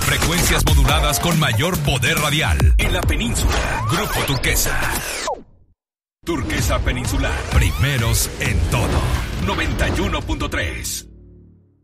Frecuencias moduladas con mayor poder radial en la península. Grupo Turquesa. Turquesa Peninsular. Primeros en todo. 91.3.